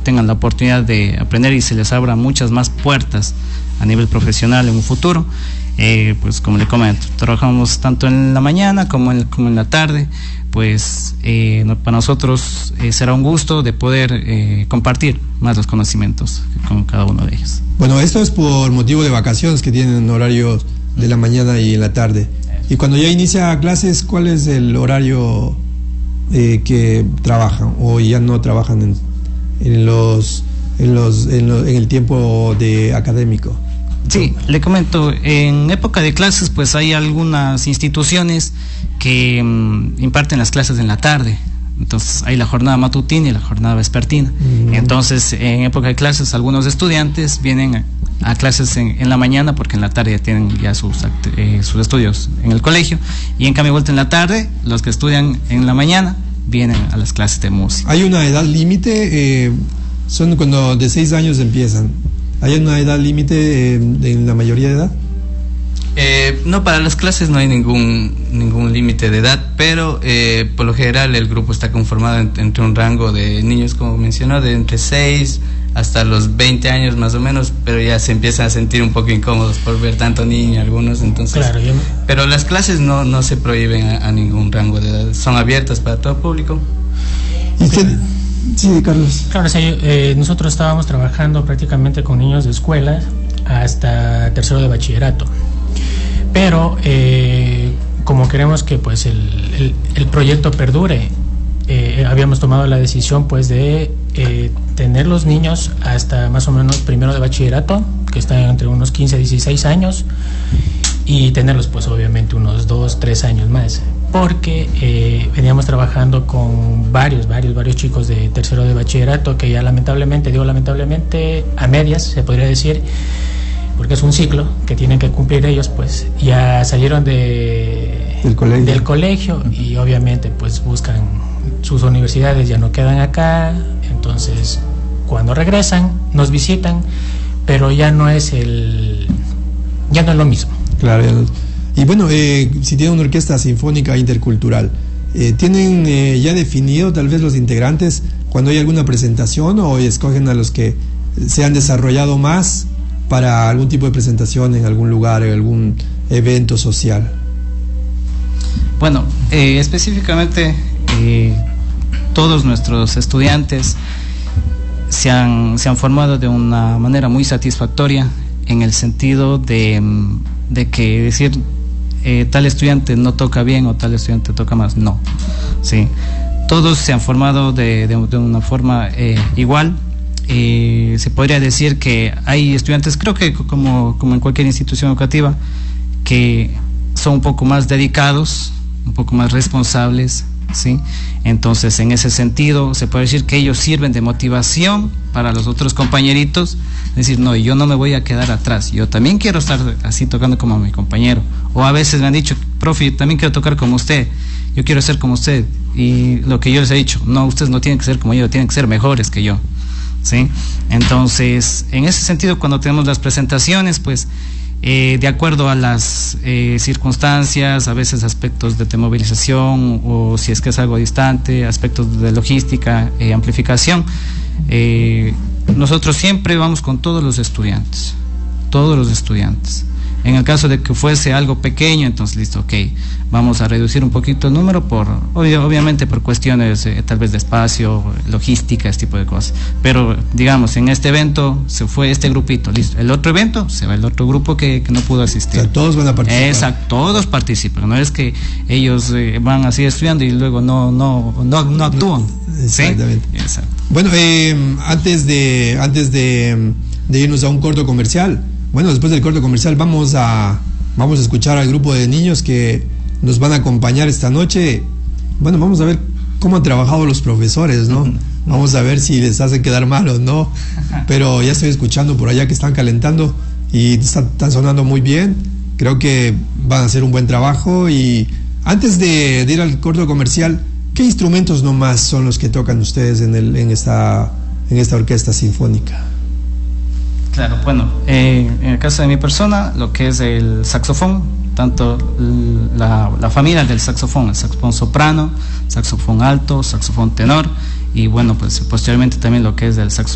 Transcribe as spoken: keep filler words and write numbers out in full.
tengan la oportunidad de aprender y se les abra muchas más puertas a nivel profesional en un futuro. Eh, pues como le comento, trabajamos tanto en la mañana como en, como en la tarde. Pues eh, no, para nosotros eh, será un gusto de poder eh, compartir más los conocimientos con cada uno de ellos. Bueno, esto es por motivo de vacaciones que tienen horarios de la mañana y en la tarde. Y cuando ya inicia clases, ¿cuál es el horario eh, que trabajan o ya no trabajan en, en los en los en, lo, en el tiempo de académico? Sí, le comento, en época de clases pues hay algunas instituciones que um, imparten las clases en la tarde. Entonces hay la jornada matutina y la jornada vespertina. Mm. Entonces en época de clases algunos estudiantes vienen a, a clases en, en la mañana porque en la tarde ya tienen ya sus, eh, sus estudios en el colegio, y en cambio vuelta en la tarde los que estudian en la mañana vienen a las clases de música. ¿Hay una edad límite? Eh, son cuando de seis años empiezan. ¿Hay una edad límite eh, en la mayoría de edad? Eh, no, para las clases no hay ningún ningún límite de edad, pero eh, por lo general el grupo está conformado en, entre un rango de niños, como mencionó, de entre seis hasta los veinte años más o menos, pero ya se empiezan a sentir un poco incómodos por ver tanto niño algunos, entonces. Claro, yo... Pero las clases no, no se prohíben a, a ningún rango de edad, son abiertas para todo público. ¿Y usted? Sí, Carlos. Claro, sí, eh, nosotros estábamos trabajando prácticamente con niños de escuela hasta tercero de bachillerato, pero eh, como queremos que pues el, el, el proyecto perdure, eh, habíamos tomado la decisión pues de eh, tener los niños hasta más o menos primero de bachillerato, que están entre unos quince a dieciséis años, y tenerlos pues obviamente unos dos, tres años más, porque eh, veníamos trabajando con varios, varios, varios chicos de tercero de bachillerato que ya lamentablemente, digo lamentablemente, a medias se podría decir, porque es un ciclo que tienen que cumplir ellos, pues ya salieron de, del colegio, del colegio y obviamente pues buscan sus universidades, ya no quedan acá, entonces cuando regresan nos visitan, pero ya no es el, ya no es lo mismo. Claro, y bueno, eh, si tienen una orquesta sinfónica intercultural, eh, ¿tienen eh, ya definido tal vez los integrantes cuando hay alguna presentación, o escogen a los que se han desarrollado más para algún tipo de presentación en algún lugar, en algún evento social? Bueno, eh, específicamente eh, todos nuestros estudiantes se han, se han formado de una manera muy satisfactoria, en el sentido de, de que decir eh, tal estudiante no toca bien o tal estudiante toca más, no, sí, todos se han formado de, de, de una forma eh, igual. Eh, se podría decir que hay estudiantes, creo que como, como en cualquier institución educativa, que son un poco más dedicados, un poco más responsables, ¿sí? Entonces en ese sentido se puede decir que ellos sirven de motivación para los otros compañeritos, decir, no, yo no me voy a quedar atrás, yo también quiero estar así tocando como mi compañero. O a veces me han dicho, profe, yo también quiero tocar como usted, yo quiero ser como usted, y lo que yo les he dicho, no, ustedes no tienen que ser como yo, tienen que ser mejores que yo, ¿sí? Entonces en ese sentido, cuando tenemos las presentaciones, pues Eh, de acuerdo a las eh, circunstancias, a veces aspectos de movilización, o si es que es algo distante, aspectos de logística, eh, amplificación, eh, nosotros siempre vamos con todos los estudiantes, todos los estudiantes. En el caso de que fuese algo pequeño, entonces listo, ok, vamos a reducir un poquito el número, por obvio, obviamente por cuestiones eh, tal vez de espacio, logística, este tipo de cosas. Pero digamos, en este evento se fue este grupito, listo. El otro evento se va el otro grupo que, que no pudo asistir. O sea, todos van a participar. Exacto, todos participan. No es que ellos eh, van así estudiando y luego no no no, no actúan. Exactamente. ¿Sí? Exacto. Bueno, eh, antes de antes de, de irnos a un corto comercial. Bueno, después del corte comercial vamos a vamos a escuchar al grupo de niños que nos van a acompañar esta noche. Bueno, vamos a ver cómo han trabajado los profesores, ¿no? Vamos a ver si les hacen quedar mal o no. Pero ya estoy escuchando por allá que están calentando y están, están sonando muy bien. Creo que van a hacer un buen trabajo. Y antes de, de ir al corte comercial, ¿qué instrumentos nomás son los que tocan ustedes en, el, en, esta, en esta orquesta sinfónica? Claro, bueno, eh, en el caso de mi persona, lo que es el saxofón, tanto la, la familia del saxofón, el saxofón soprano, saxofón alto, saxofón tenor, y bueno, pues posteriormente también lo que es el saxofón